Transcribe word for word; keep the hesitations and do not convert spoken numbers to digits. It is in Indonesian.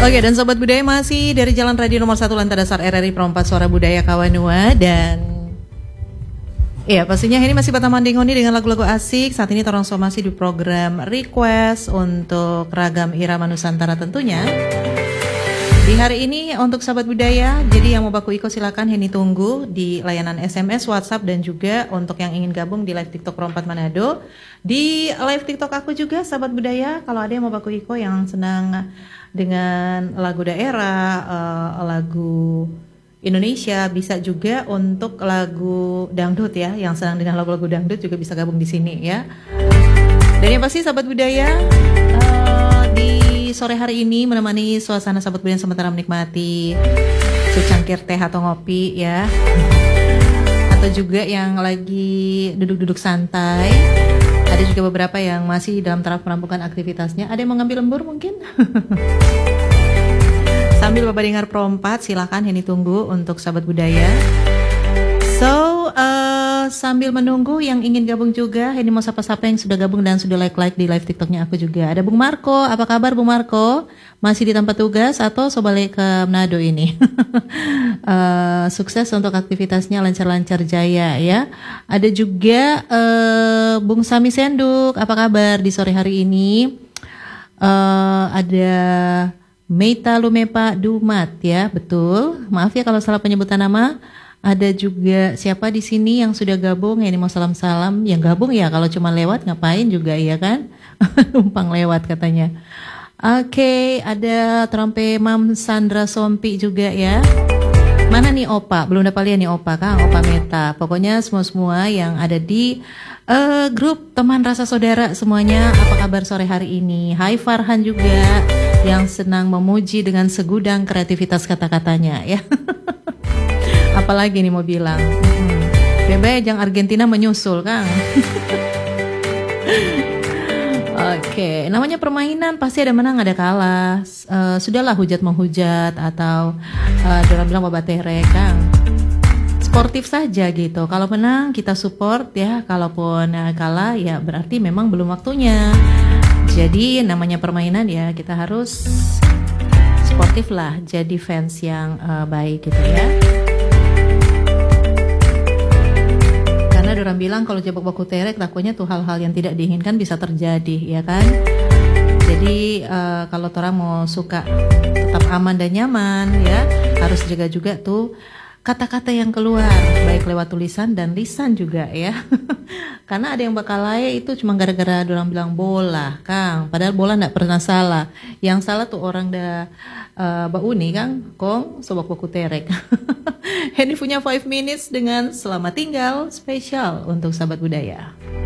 Oke, dan Sobat Budaya masih dari Jalan Radio Nomor satu Lantai Dasar R R I Perempat Suara Budaya Kawanua. Dan iya, pastinya ini masih Bata Mandingoni dengan lagu-lagu asik. Saat ini Torong So masih di program request untuk ragam irama Nusantara tentunya. Di hari ini untuk Sahabat Budaya, jadi yang mau baku iko silakan Heni tunggu di layanan S M S, WhatsApp, dan juga untuk yang ingin gabung di live TikTok Perempat Manado. Di live TikTok aku juga Sahabat Budaya, kalau ada yang mau baku iko yang senang dengan lagu daerah, uh, lagu Indonesia, bisa juga untuk lagu dangdut ya, yang senang dengan lagu-lagu dangdut juga bisa gabung di sini ya. Dan yang pasti Sahabat Budaya, uh, di sore hari ini menemani suasana Sahabat Budaya sementara menikmati secangkir teh atau ngopi ya, atau juga yang lagi duduk-duduk santai. Ada juga beberapa yang masih dalam taraf perampukan aktivitasnya. Ada yang mau ngambil lembur mungkin? Sambil Bapak dengar perempat, silakan Heni tunggu untuk Sahabat Budaya. So, uh, sambil menunggu yang ingin gabung juga, Heni mau sapa-sapa yang sudah gabung dan sudah like-like di live TikToknya aku juga. Ada Bung Marco, apa kabar Bung Marco? Masih di tempat tugas atau so balik ke Manado ini? uh, sukses untuk aktivitasnya, lancar-lancar jaya ya. Ada juga uh, Bung Sami Senduk, apa kabar di sore hari ini? Uh, ada Meita Lumepa Dumat ya, betul. Maaf ya kalau salah penyebutan nama. Ada juga siapa di sini yang sudah gabung? Ya, ini mau salam-salam. Yang gabung ya, kalau cuma lewat ngapain juga ya kan? Numpang lewat katanya. Oke, okay, ada Trompe Mam Sandra Sompi juga ya. Mana nih Opa? Belum dapat lihat nih Opa Kang, Opa Meta. Pokoknya semua-semua yang ada di uh, grup teman rasa saudara semuanya, apa kabar sore hari ini? Hai Farhan juga yang senang memuji dengan segudang kreativitas kata-katanya ya. Apalagi nih mau bilang, hmm, bebe yang Argentina menyusul Kang. Oke, namanya permainan pasti ada menang ada kalah. Uh, sudahlah hujat menghujat atau uh, dalam bilang babat tere Kang. Sportif saja gitu. Kalau menang kita support ya, kalaupun uh, kalah ya berarti memang belum waktunya. Jadi namanya permainan ya kita harus sportif lah, jadi fans yang uh, baik gitu ya. Karena orang bilang kalau jebak baku terek takutnya tuh hal-hal yang tidak diinginkan bisa terjadi ya kan. Jadi uh, kalau orang mau suka tetap aman dan nyaman ya harus jaga juga tuh kata-kata yang keluar baik lewat tulisan dan lisan juga ya. Karena ada yang bakal layak itu cuma gara-gara orang bilang bola Kang, padahal bola gak pernah salah. Yang salah tuh orang dah uh, bauni Kang kong sobak baku terek. Henny punya five minutes dengan Selamat Tinggal spesial untuk Sahabat Budaya.